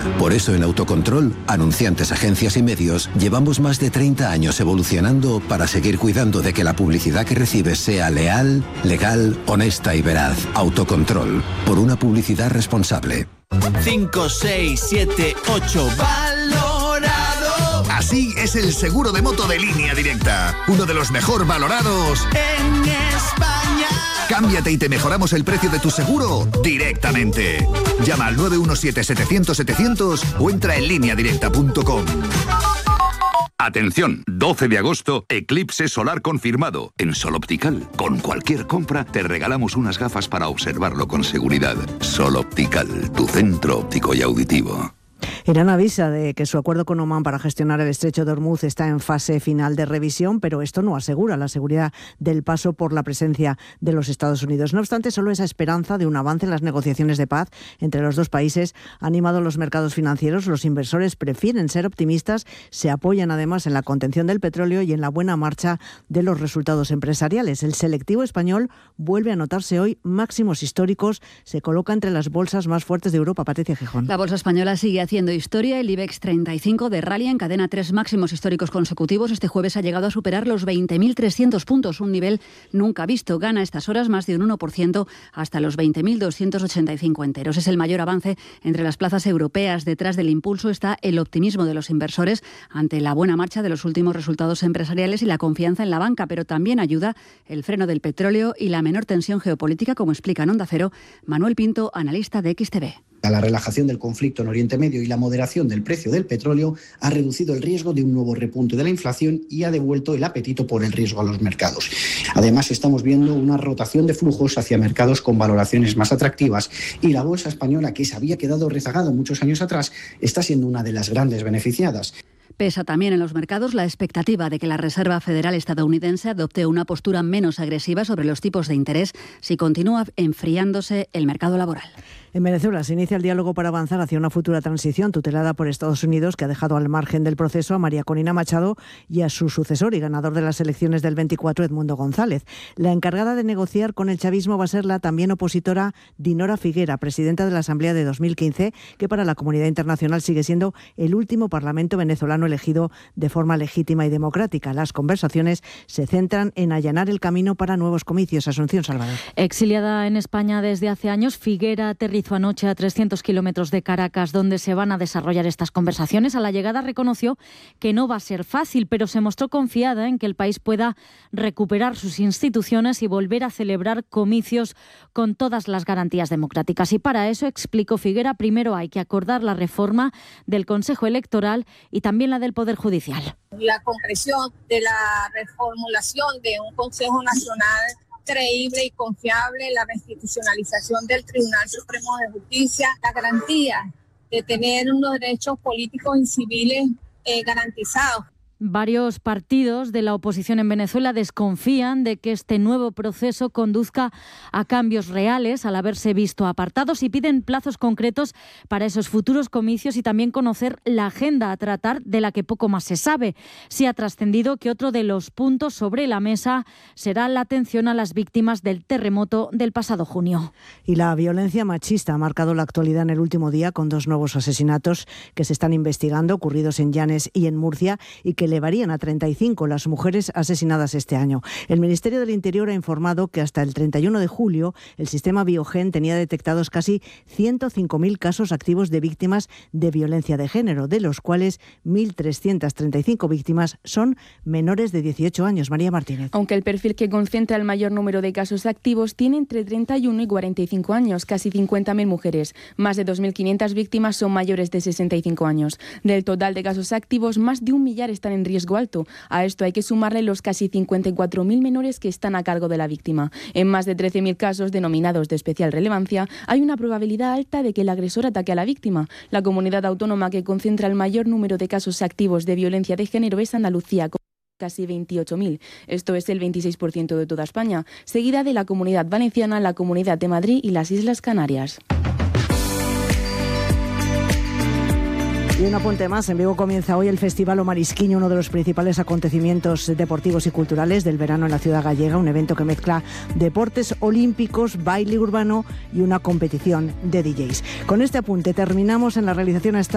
Por eso en Autocontrol, anunciantes, agencias y medios, llevamos más de 30 años evolucionando para seguir cuidando de que la publicidad que recibes sea leal, legal, honesta y veraz. Autocontrol, por una publicidad responsable. 5, 6, 7, 8, valorado. Así es el seguro de moto de Línea Directa, uno de los mejor valorados en España. Cámbiate y te mejoramos el precio de tu seguro directamente. Llama al 917-700-700 o entra en lineadirecta.com. Atención, 12 de agosto, eclipse solar confirmado. En Sol Optical, con cualquier compra, te regalamos unas gafas para observarlo con seguridad. Sol Optical, tu centro óptico y auditivo. Irán avisa de que su acuerdo con Omán para gestionar el estrecho de Hormuz está en fase final de revisión, pero esto no asegura la seguridad del paso por la presencia de los Estados Unidos. No obstante, solo esa esperanza de un avance en las negociaciones de paz entre los dos países ha animado los mercados financieros. Los inversores prefieren ser optimistas, se apoyan además en la contención del petróleo y en la buena marcha de los resultados empresariales. El selectivo español vuelve a anotarse hoy máximos históricos, se coloca entre las bolsas más fuertes de Europa. Patricia Gijón. La bolsa española sigue haciendo historia. El IBEX 35 de rally encadena 3 máximos históricos consecutivos. Este jueves ha llegado a superar los 20.300 puntos, un nivel nunca visto. Gana a estas horas más de un 1% hasta los 20.285 enteros. Es el mayor avance entre las plazas europeas. Detrás del impulso está el optimismo de los inversores ante la buena marcha de los últimos resultados empresariales y la confianza en la banca, pero también ayuda el freno del petróleo y la menor tensión geopolítica, como explica en Onda Cero Manuel Pinto, analista de XTV. La relajación del conflicto en Oriente Medio y la moderación del precio del petróleo ha reducido el riesgo de un nuevo repunte de la inflación y ha devuelto el apetito por el riesgo a los mercados. Además, estamos viendo una rotación de flujos hacia mercados con valoraciones más atractivas y la bolsa española, que se había quedado rezagada muchos años atrás, está siendo una de las grandes beneficiadas. Pesa también en los mercados la expectativa de que la Reserva Federal estadounidense adopte una postura menos agresiva sobre los tipos de interés si continúa enfriándose el mercado laboral. En Venezuela se inicia el diálogo para avanzar hacia una futura transición tutelada por Estados Unidos, que ha dejado al margen del proceso a María Corina Machado y a su sucesor y ganador de las elecciones del 24, Edmundo González. La encargada de negociar con el chavismo va a ser la también opositora Dinora Figuera, presidenta de la Asamblea de 2015, que para la comunidad internacional sigue siendo el último parlamento venezolano elegido de forma legítima y democrática. Las conversaciones se centran en allanar el camino para nuevos comicios. Asunción Salvador. Exiliada en España desde hace años, Figuera aterrizó anoche a 300 kilómetros de Caracas, donde se van a desarrollar estas conversaciones. A la llegada reconoció que no va a ser fácil, pero se mostró confiada en que el país pueda recuperar sus instituciones y volver a celebrar comicios con todas las garantías democráticas. Y para eso, explicó Figuera, primero hay que acordar la reforma del Consejo Electoral y también la del Poder Judicial. La concreción de la reformulación de un Consejo Nacional creíble y confiable, la reinstitucionalización del Tribunal Supremo de Justicia, la garantía de tener unos derechos políticos y civiles garantizados. Varios partidos de la oposición en Venezuela desconfían de que este nuevo proceso conduzca a cambios reales al haberse visto apartados y piden plazos concretos para esos futuros comicios y también conocer la agenda a tratar, de la que poco más se sabe. Sí ha trascendido que otro de los puntos sobre la mesa será la atención a las víctimas del terremoto del pasado junio. Y la violencia machista ha marcado la actualidad en el último día con 2 nuevos asesinatos que se están investigando, ocurridos en Llanes y en Murcia, y que elevarían a 35 las mujeres asesinadas este año. El Ministerio del Interior ha informado que hasta el 31 de julio el sistema Biogen tenía detectados casi 105.000 casos activos de víctimas de violencia de género, de los cuales 1.335 víctimas son menores de 18 años. María Martínez. Aunque el perfil que concentra el mayor número de casos activos tiene entre 31 y 45 años, casi 50.000 mujeres. Más de 2.500 víctimas son mayores de 65 años. Del total de casos activos, más de 1 millar están en riesgo alto. A esto hay que sumarle los casi 54.000 menores que están a cargo de la víctima. En más de 13.000 casos denominados de especial relevancia, hay una probabilidad alta de que el agresor ataque a la víctima. La comunidad autónoma que concentra el mayor número de casos activos de violencia de género es Andalucía, con casi 28.000. Esto es el 26% de toda España, seguida de la Comunidad Valenciana, la Comunidad de Madrid y las Islas Canarias. Y un apunte más, en Vigo comienza hoy el Festival O Marisquiño, uno de los principales acontecimientos deportivos y culturales del verano en la ciudad gallega, un evento que mezcla deportes olímpicos, baile urbano y una competición de DJs. Con este apunte terminamos. En la realización